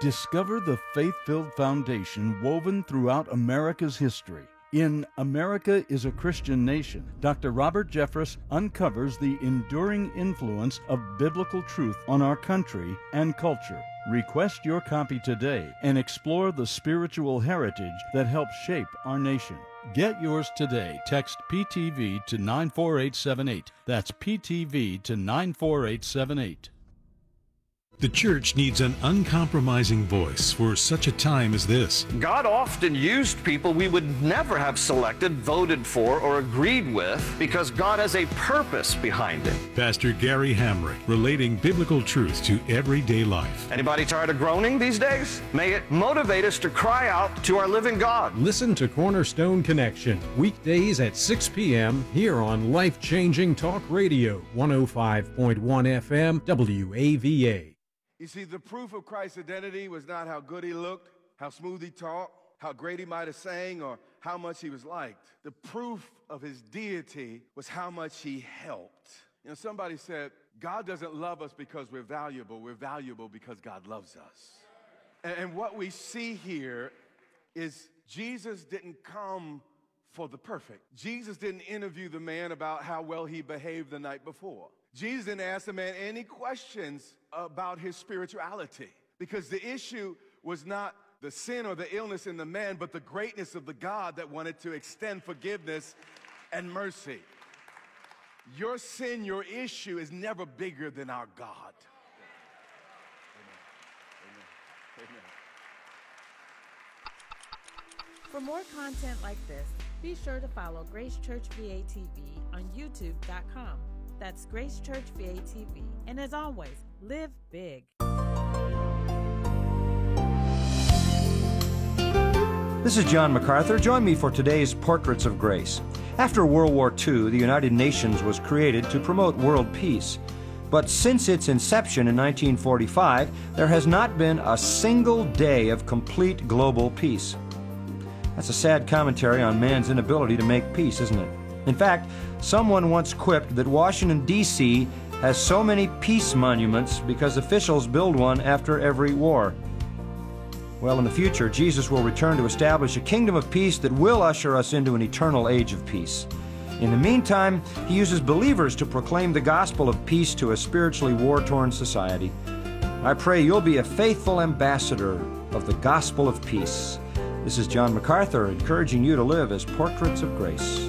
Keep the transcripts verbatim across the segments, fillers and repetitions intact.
Discover the faith-filled foundation woven throughout America's history. In America is a Christian Nation, Doctor Robert Jeffress uncovers the enduring influence of biblical truth on our country and culture. Request your copy today and explore the spiritual heritage that helped shape our nation. Get yours today. Text P T V to nine four eight seven eight. That's P T V to nine four eight seven eight. The church needs an uncompromising voice for such a time as this. God often used people we would never have selected, voted for, or agreed with because God has a purpose behind it. Pastor Gary Hamrick, relating biblical truth to everyday life. Anybody tired of groaning these days? May it motivate us to cry out to our living God. Listen to Cornerstone Connection, weekdays at six p.m. here on Life Changing Talk Radio, one oh five point one F M, W A V A. You see, the proof of Christ's identity was not how good he looked, how smooth he talked, how great he might have sang, or how much he was liked. The proof of his deity was how much he helped. You know, somebody said, God doesn't love us because we're valuable. We're valuable because God loves us. And, and what we see here is Jesus didn't come for the perfect. Jesus didn't interview the man about how well he behaved the night before. Jesus didn't ask the man any questions about his spirituality, because the issue was not the sin or the illness in the man, but the greatness of the God that wanted to extend forgiveness and mercy. Your sin, your issue is never bigger than our God. Amen. Amen. Amen. For more content like this, be sure to follow Grace Church V A T V on YouTube dot com. That's Grace Church V A T V. And as always, live big. This is John MacArthur. Join me for today's Portraits of Grace. After World War Two, the United Nations was created to promote world peace. But since its inception in nineteen forty-five, there has not been a single day of complete global peace. That's a sad commentary on man's inability to make peace, isn't it? In fact, someone once quipped that Washington, D C has so many peace monuments because officials build one after every war. Well, in the future, Jesus will return to establish a kingdom of peace that will usher us into an eternal age of peace. In the meantime, he uses believers to proclaim the gospel of peace to a spiritually war-torn society. I pray you'll be a faithful ambassador of the gospel of peace. This is John MacArthur, encouraging you to live as portraits of grace.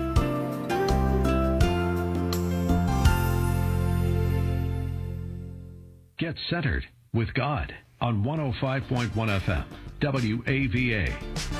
Get centered with God on one oh five point one F M, W A V A.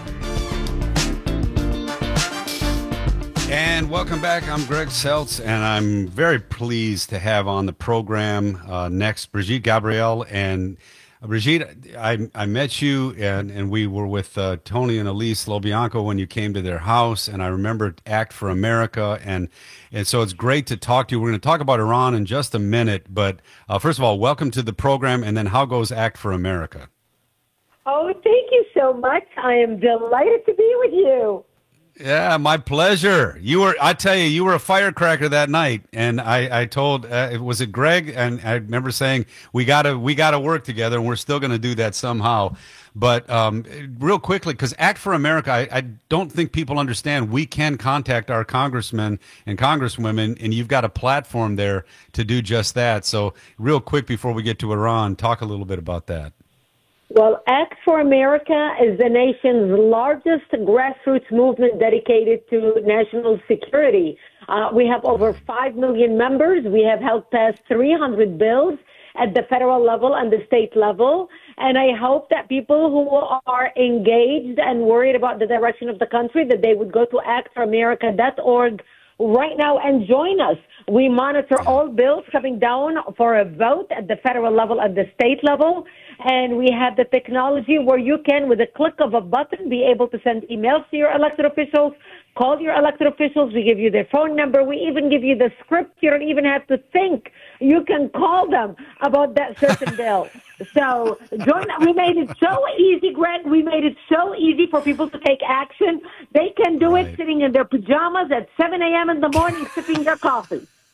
And welcome back. I'm Greg Seltz, and I'm very pleased to have on the program uh, next Brigitte Gabriel. And uh, Brigitte, I, I met you, and, and we were with uh, Tony and Elise Lobianco when you came to their house, and I remember Act for America, and and so it's great to talk to you. We're going to talk about Iran in just a minute, but uh, first of all, welcome to the program, and then how goes Act for America? Oh, thank you so much. I am delighted to be with you. Yeah, my pleasure. You were, I tell you, you were a firecracker that night, and I, I told, uh, was it Greg? And I remember saying we gotta, we gotta work together, and we're still going to do that somehow. But um, real quickly, because Act for America, I, I don't think people understand. We can contact our congressmen and congresswomen, and you've got a platform there to do just that. So, real quick before we get to Iran, talk a little bit about that. Well, Act for America is the nation's largest grassroots movement dedicated to national security. Uh, we have over five million members. We have helped pass three hundred bills at the federal level and the state level. And I hope that people who are engaged and worried about the direction of the country, that they would go to act for america dot org right now and join us. We monitor all bills coming down for a vote at the federal level and the state level. And we have the technology where you can, with a click of a button, be able to send emails to your elected officials, call your elected officials. We give you their phone number. We even give you the script. You don't even have to think. You can call them about that certain bill. So join. We made it so easy, Greg. We made it so easy for people to take action. They can do Right. it sitting in their pajamas at seven a.m. in the morning, sipping their coffee.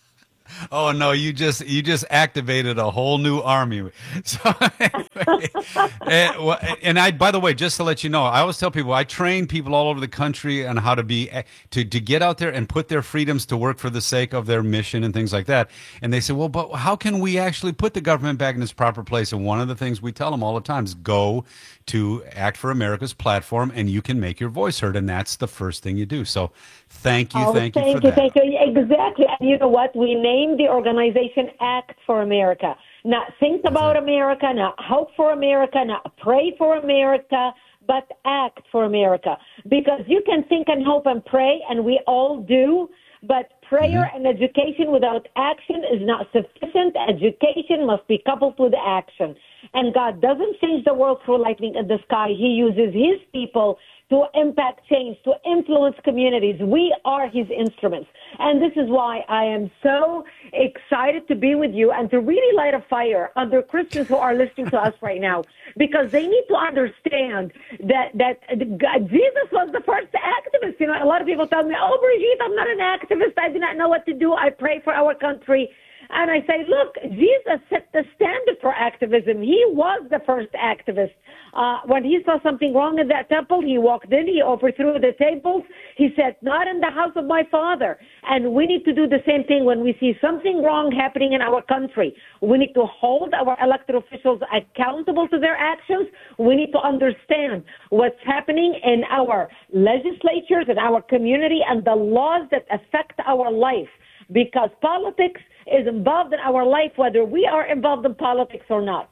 Oh no, you just you just activated a whole new army. So, anyway, and, well, and I, by the way, just to let you know, I always tell people I train people all over the country on how to be to to get out there and put their freedoms to work for the sake of their mission and things like that. And they say, well, but how can we actually put the government back in its proper place? And one of the things we tell them all the time is go to Act for America's platform, and you can make your voice heard, and that's the first thing you do. So, thank you, oh, thank, thank you you for that. Thank you. Exactly. And you know what? We named the organization Act for America. Not think about America, not hope for America, not pray for America, but act for America. Because you can think and hope and pray, and we all do, but prayer mm-hmm. and education without action is not sufficient. Education must be coupled with action. And God doesn't change the world through lightning in the sky. He uses his people to impact change, to influence communities. We are his instruments. And this is why I am so excited to be with you and to really light a fire under Christians who are listening to us right now, because they need to understand that, that God, Jesus was the first activist. You know, a lot of people tell me, oh, Brigitte, I'm not an activist. I do not know what to do. I pray for our country. And I say, look, Jesus set the standard for activism. He was the first activist. Uh, when he saw something wrong in that temple, he walked in, he overthrew the tables. He said, not in the house of my Father. And we need to do the same thing when we see something wrong happening in our country. We need to hold our elected officials accountable to their actions. We need to understand what's happening in our legislatures, in our community, and the laws that affect our life. Because politics is involved in our life, whether we are involved in politics or not.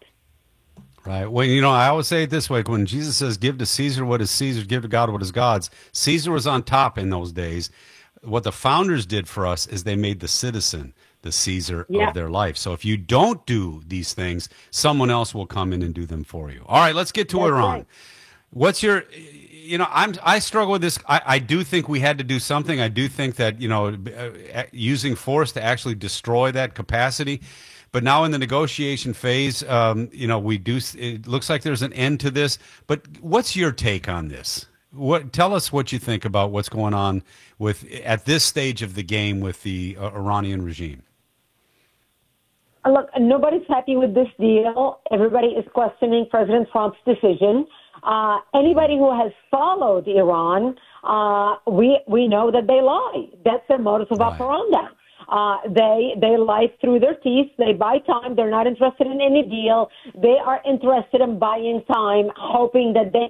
Right. Well, you know, I always say it this way. When Jesus says, give to Caesar what is Caesar's, give to God what is God's, Caesar was on top in those days. What the founders did for us is they made the citizen the Caesar yeah. of their life. So if you don't do these things, someone else will come in and do them for you. All right, let's get to That's Iran. Right. What's your... You know, I'm. I struggle with this. I, I do think we had to do something. I do think that, you know, uh, using force to actually destroy that capacity. But now in the negotiation phase, um, you know, we do. It looks like there's an end to this. But what's your take on this? What? Tell us what you think about what's going on with at this stage of the game with the uh, Iranian regime. Look, nobody's happy with this deal. Everybody is questioning President Trump's decision. Uh, anybody who has followed Iran, uh, we we know that they lie. That's their modus of operandi. Uh, they they lie through their teeth. They buy time. They're not interested in any deal. They are interested in buying time, hoping that they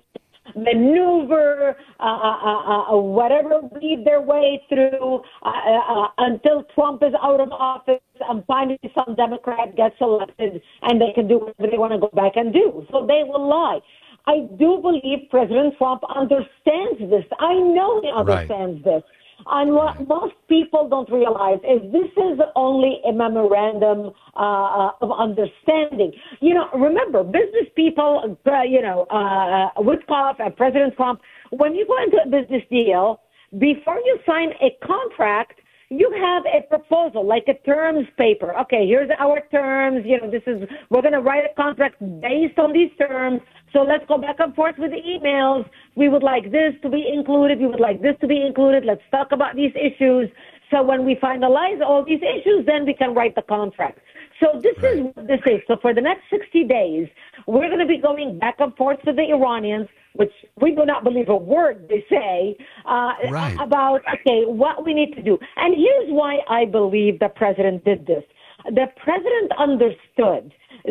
maneuver, uh, uh, uh, whatever, weave their way through uh, uh, until Trump is out of office and finally some Democrat gets elected and they can do whatever they want to go back and do. So they will lie. I do believe President Trump understands this. I know he understands right. this. And what most people don't realize is this is only a memorandum uh, of understanding. You know, remember, business people, uh, you know, uh, Witkoff and President Trump, when you go into a business deal, before you sign a contract, you have a proposal, like a terms paper. Okay, here's our terms. You know, this is, we're going to write a contract based on these terms. So let's go back and forth with the emails. We would like this to be included. We would like this to be included. Let's talk about these issues. So when we finalize all these issues, then we can write the contract. So this right. is what this is. So for the next sixty days, we're going to be going back and forth with the Iranians, which we do not believe a word they say, uh, right. about, okay, what we need to do. And here's why I believe the president did this. The president understood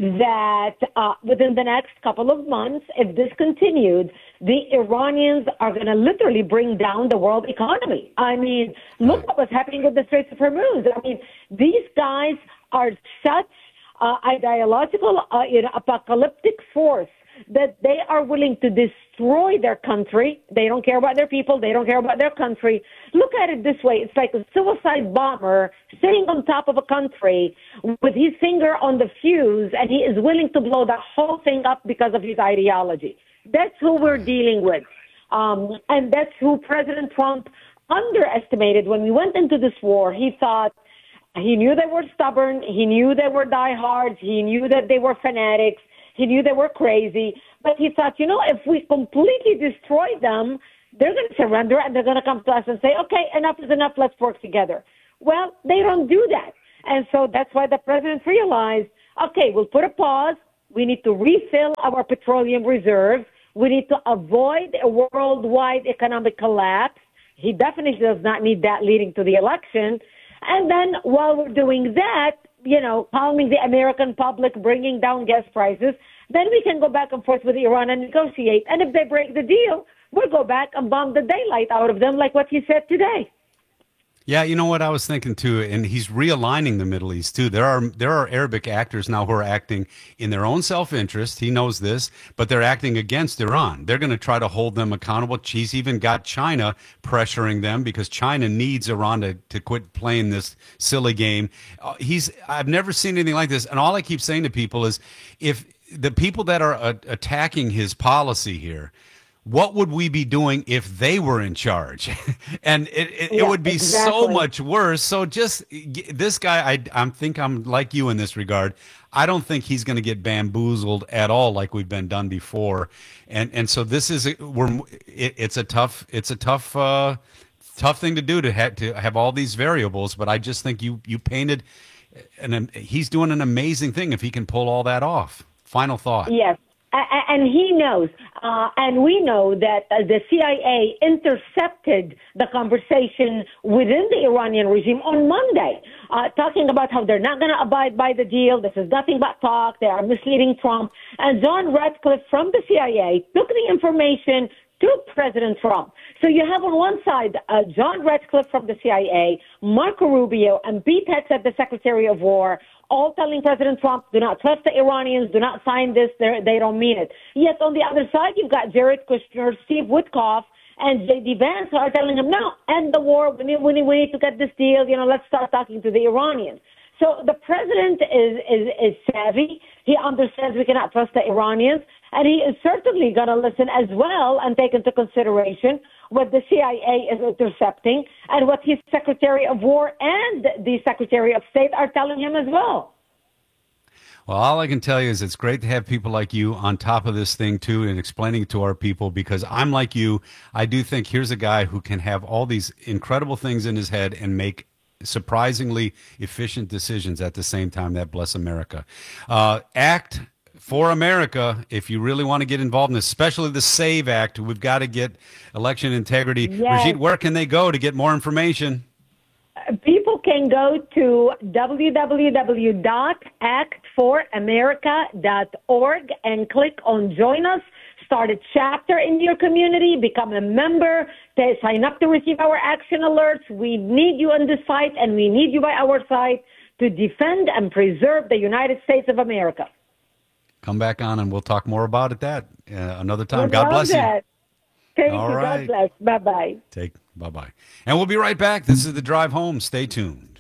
that uh, within the next couple of months, if this continued, the Iranians are going to literally bring down the world economy. I mean, look what was happening with the Straits of Hormuz. I mean, these guys are such uh, ideological, uh, you know, apocalyptic force that they are willing to destroy their country. They don't care about their people. They don't care about their country. Look at it this way. It's like a suicide bomber sitting on top of a country with his finger on the fuse, and he is willing to blow the whole thing up because of his ideology. That's who we're dealing with. Um, and that's who President Trump underestimated when we went into this war. He thought, he knew they were stubborn. He knew they were diehards. He knew that they were fanatics. He knew they were crazy, but he thought, you know, if we completely destroy them, they're going to surrender and they're going to come to us and say, okay, enough is enough, let's work together. Well, they don't do that. And so that's why the president realized, okay, we'll put a pause. We need to refill our petroleum reserves. We need to avoid a worldwide economic collapse. He definitely does not need that leading to the election. And then while we're doing that, you know, calming the American public, bringing down gas prices, then we can go back and forth with Iran and negotiate. And if they break the deal, we'll go back and bomb the daylight out of them like what you said today. Yeah, you know what I was thinking too, and he's realigning the Middle East too. There are there are Arabic actors now who are acting in their own self-interest. He knows this, but they're acting against Iran. They're going to try to hold them accountable. He's even got China pressuring them because China needs Iran to, to quit playing this silly game. Uh, he's I've never seen anything like this, and all I keep saying to people is, if the people that are uh, attacking his policy here, what would we be doing if they were in charge? And it, it, yeah, it would be exactly. so much worse. So just this guy, I I think I'm like you in this regard. I don't think he's going to get bamboozled at all like we've been done before. And and so this is a, we're it, it's a tough it's a tough uh, tough thing to do to have to have all these variables. But I just think you you painted, and he's doing an amazing thing if he can pull all that off. Final thought. Yes. And he knows, uh, and we know that uh, the C I A intercepted the conversation within the Iranian regime on Monday, uh, talking about how they're not going to abide by the deal. This is nothing but talk. They are misleading Trump. And John Ratcliffe from the C I A took the information to President Trump. So you have on one side uh, John Ratcliffe from the C I A, Marco Rubio, and Pete Hegseth, the Secretary of War, all telling President Trump, do not trust the Iranians, do not sign this, They're, they don't mean it. Yet on the other side, you've got Jared Kushner, Steve Witkoff, and J D Vance are telling him, no, end the war, we need, we need, we need to get this deal, you know, let's start talking to the Iranians. So the president is, is, is savvy. He understands we cannot trust the Iranians, and he is certainly going to listen as well and take into consideration what the C I A is intercepting and what his Secretary of War and the Secretary of State are telling him as well. Well, all I can tell you is it's great to have people like you on top of this thing, too, and explaining it to our people, because I'm like you. I do think here's a guy who can have all these incredible things in his head and make surprisingly efficient decisions at the same time. That bless America. Uh, act for America, if you really want to get involved in this, especially the SAVE Act. We've got to get election integrity. Yes. Brigitte, where can they go to get more information? People can go to w w w dot act for america dot org and click on Join Us. Start a chapter in your community, become a member, to sign up to receive our action alerts. We need you on this fight, and we need you by our side to defend and preserve the United States of America. Come back on, and we'll talk more about it that uh, another time. We God bless that. you. Thank All you. right. God bless. Bye-bye. Take bye-bye. And we'll be right back. This is The Drive Home. Stay tuned.